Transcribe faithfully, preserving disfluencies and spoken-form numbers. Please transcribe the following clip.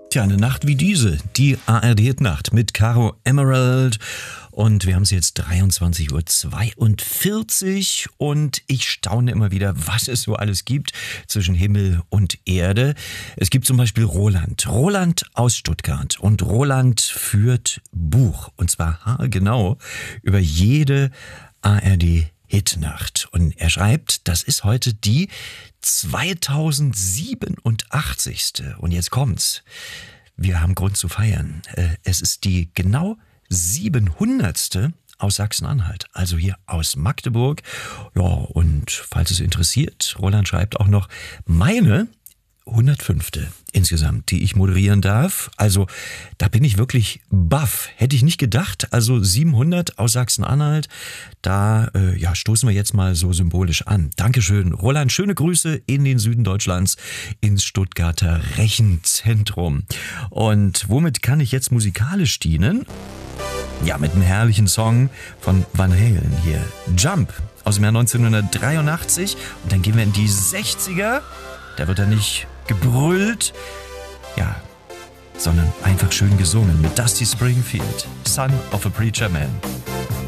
Tja, eine Nacht wie diese, die A R D-Nacht mit Caro Emerald. Und wir haben es jetzt dreiundzwanzig Uhr zweiundvierzig und ich staune immer wieder, was es so alles gibt zwischen Himmel und Erde. Es gibt zum Beispiel Roland. Roland aus Stuttgart. Und Roland führt Buch. Und zwar haargenau über jede A R D-Hitnacht. Und er schreibt, das ist heute die zweitausendsiebenundachtzigste. Und jetzt kommt's. Wir haben Grund zu feiern. Es ist die genau siebenhundertste aus Sachsen-Anhalt, also hier aus Magdeburg. Ja, und falls es interessiert, Roland schreibt auch noch meine hundertfünfte insgesamt, die ich moderieren darf. Also da bin ich wirklich baff. Hätte ich nicht gedacht. Also siebenhundert aus Sachsen-Anhalt. Da äh, ja, stoßen wir jetzt mal so symbolisch an. Dankeschön, Roland. Schöne Grüße in den Süden Deutschlands, ins Stuttgarter Rechenzentrum. Und womit kann ich jetzt musikalisch dienen? Ja, mit einem herrlichen Song von Van Halen hier. Jump aus dem Jahr neunzehnhundertdreiundachtzig. Und dann gehen wir in die sechziger. Da wird er nicht gebrüllt, ja, sondern einfach schön gesungen mit Dusty Springfield, Son of a Preacher Man.